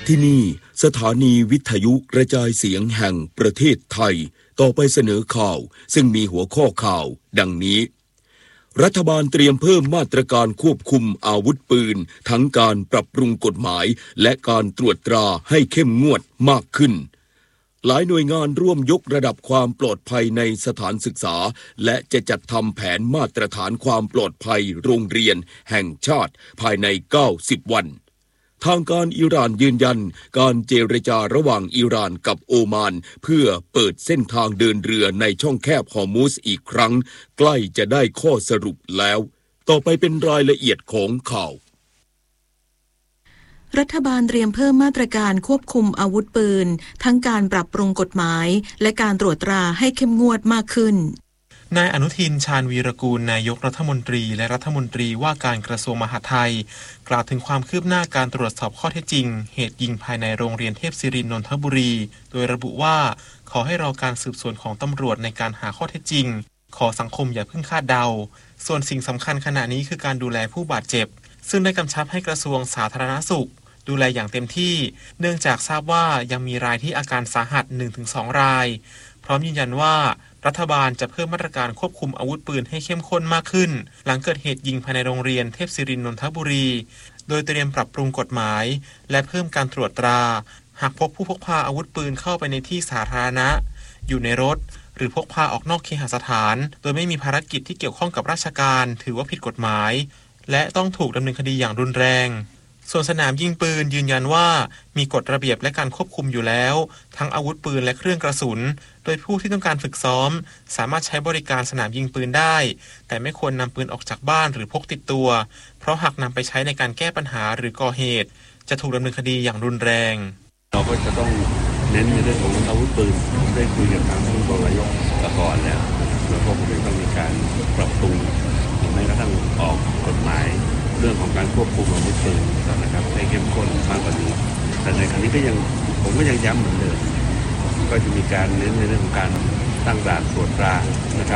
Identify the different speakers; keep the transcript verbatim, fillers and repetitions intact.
Speaker 1: ที่นี่สถานีวิทยุกระจายเสียงแห่งประเทศไทยต่อไปเสนอข่าวซึ่งมีหัวข้อข่าวดังนี้รัฐบาลเตรียมเพิ่มมาตรการควบคุมอาวุธปืนทั้งการปรับปรุงกฎหมายและการตรวจตราให้เข้มงวดมากขึ้นหลายหน่วยงานร่วมยกระดับความปลอดภัยในสถานศึกษาและจะจัดทำแผนมาตรฐานความปลอดภัยโรงเรียนแห่งชาติภายในเก้าสิบวันทางการอิหร่านยืนยันการเจรจาระหว่างอิหร่านกับโอมานเพื่อเปิดเส้นทางเดินเรือในช่องแคบฮอร์มุซอีกครั้งใกล้จะได้ข้อสรุปแล้วต่อไปเป็นรายละเอียดของข่าว
Speaker 2: รัฐบาลเตรียมเพิ่มมาตรการควบคุมอาวุธปืนทั้งการปรับปรุงกฎหมายและการตรวจตราให้เข้มงวดมากขึ้น
Speaker 3: นายอนุทินชาญวีรกูลนายกรัฐมนตรีและรัฐมนตรีว่าการกระทรวงมหาดไทยกล่าวถึงความคืบหน้าการตรวจสอบข้อเท็จจริงเหตุยิงภายในโรงเรียนเทพศิรินทร์นนทบุรีโดยระบุว่าขอให้รอการสืบสวนของตำรวจในการหาข้อเท็จจริงขอสังคมอย่าเพิ่งคาดเดาส่วนสิ่งสำคัญขณะนี้คือการดูแลผู้บาดเจ็บซึ่งได้กำชับให้กระทรวงสาธารณสุขดูแลอย่างเต็มที่เนื่องจากทราบว่ายังมีรายที่อาการสาหัส หนึ่งถึงสอง รายพร้อมยืนยันว่ารัฐบาลจะเพิ่มมาตรการควบคุมอาวุธปืนให้เข้มข้นมากขึ้นหลังเกิดเหตุยิงภายในโรงเรียนเทพศิรินทร์นนทบุรีโดยเตรียมปรับปรุงกฎหมายและเพิ่มการตรวจตราหากพบผู้พกพาอาวุธปืนเข้าไปในที่สาธารณะอยู่ในรถหรือพกพาออกนอกเคหสถานโดยไม่มีภารกิจที่เกี่ยวข้องกับราชการถือว่าผิดกฎหมายและต้องถูกดำเนินคดีอย่างรุนแรงส่วนสนามยิงปืนยืนยันว่ามีกฎระเบียบและการควบคุมอยู่แล้วทั้งอาวุธปืนและเครื่องกระสุนโดยผู้ที่ต้องการฝึกซ้อมสามารถใช้บริการสนามยิงปืนได้แต่ไม่ควรนำปืนออกจากบ้านหรือพกติดตัวเพราะหากนำไปใช้ในการแก้ปัญหาหรือก่อเหตุจะถูกดำเนินคดีอย่างรุนแรง
Speaker 4: เราก็จะต้องเน้นในเรื่องของอาวุธปืนผมได้คุยกับทางท่านนายกก่อนแล้วแล้วก็ผมต้องมีการปรับปรุงแม้กระทั่งออกกฎหมายเรื่องของการควบคุมอาวุธปืนนะครับให้เข้มข้นมากกว่านี้แต่ในครั้งนี้ก็ยังผมก็ยังย้ำเหมือนเดิมก็จะมีการเน้นในเรื่องของการตั้งด่านตรวจตรานะครับ